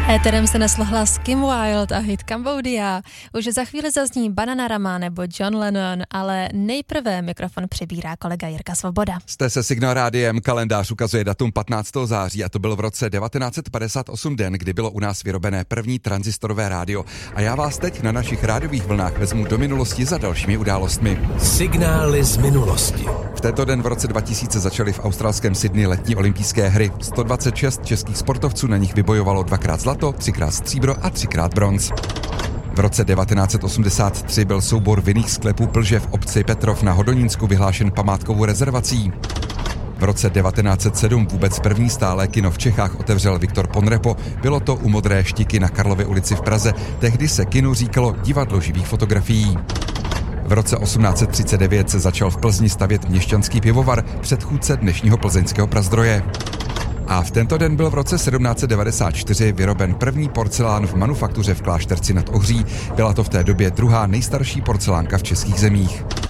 Éterem se nesl hlas Kim Wilde a hit Cambodia. Už za chvíli zazní Bananarama nebo John Lennon, ale nejprve mikrofon přebírá kolega Jirka Svoboda. Jste se Signál rádiem, kalendář ukazuje datum 15. září a to byl v roce 1958 den, kdy bylo u nás vyrobené první tranzistorové rádio. A já vás teď na našich rádiových vlnách vezmu do minulosti za dalšími událostmi. Signály z minulosti. V této den v roce 2000 začaly v australském Sydney letní olympijské hry. 126 českých sportovců na nich vybojovalo 2x zlato, 3x stříbro a 3x bronz. V roce 1983 byl soubor vinných sklepů Plže v obci Petrov na Hodonínsku vyhlášen památkovou rezervací. V roce 1907 vůbec první stálé kino v Čechách otevřel Viktor Ponrepo. Bylo to u Modré Štiky na Karlově ulici v Praze. Tehdy se kinu říkalo Divadlo živých fotografií. V roce 1839 se začal v Plzni stavět měšťanský pivovar, předchůdce dnešního plzeňského Prazdroje. A v tento den byl v roce 1794 vyroben první porcelán v manufaktuře v Klášterci nad Ohří. Byla to v té době druhá nejstarší porcelánka v českých zemích.